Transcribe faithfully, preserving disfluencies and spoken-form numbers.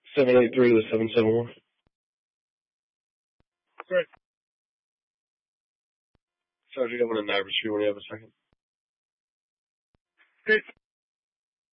seven eight three to seven seven one. Great. Sergeant, I'm in Niagara Street when you have a second. Okay.